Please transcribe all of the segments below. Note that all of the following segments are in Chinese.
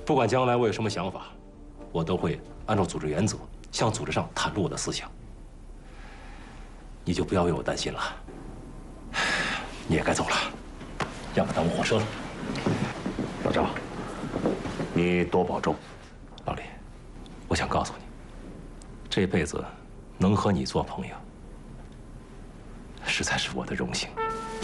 不管将来我有什么想法，我都会按照组织原则向组织上袒露我的思想。你就不要为我担心了。你也该走了，要不耽误火车了。 老赵，你多保重。 老李，我想告诉你，这辈子能和你做朋友，实在是我的荣幸。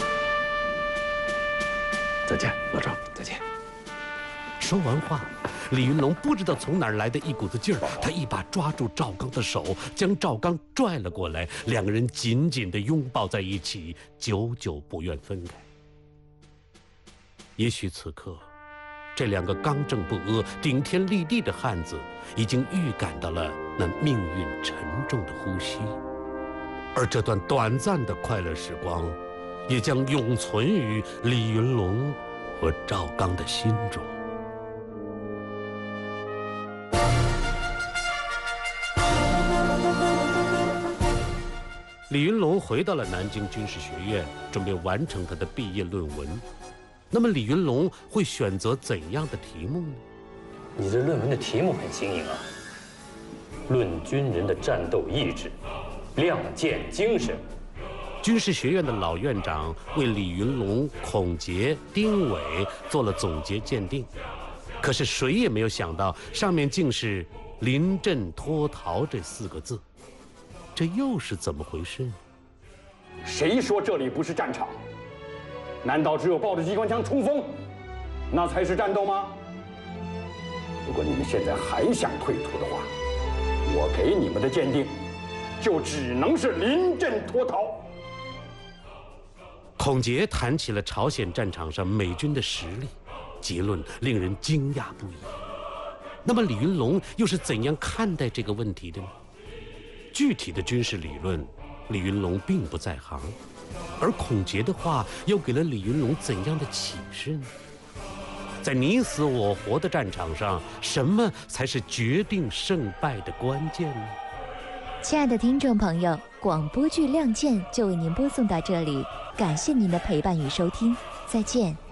再见，老赵。 再见。 说完话，李云龙不知道从哪儿来的一股子劲儿，他一把抓住赵刚的手，将赵刚拽了过来，两个人紧紧地拥抱在一起，久久不愿分开。也许此刻，这两个刚正不阿、顶天立地的汉子已经预感到了那命运沉重的呼吸，而这段短暂的快乐时光，也将永存于李云龙和赵刚的心中。李云龙回到了南京军事学院，准备完成他的毕业论文。那么李云龙会选择怎样的题目呢？ 你这论文的题目很新颖啊，论军人的战斗意志，亮剑精神。 军事学院的老院长为李云龙、孔杰、丁伟做了总结鉴定，可是谁也没有想到，上面竟是“临阵脱逃”这4个字。这又是怎么回事呢？ 谁说这里不是战场？难道只有抱着机关枪冲锋，那才是战斗吗？如果你们现在还想退出的话，我给你们的鉴定，就只能是临阵脱逃。 孔杰谈起了朝鲜战场上美军的实力，结论令人惊讶不已。那么李云龙又是怎样看待这个问题的呢？具体的军事理论，李云龙并不在行，而孔杰的话又给了李云龙怎样的启示呢？在你死我活的战场上，什么才是决定胜败的关键呢？ 亲爱的听众朋友，广播剧《亮剑》就为您播送到这里，感谢您的陪伴与收听，再见。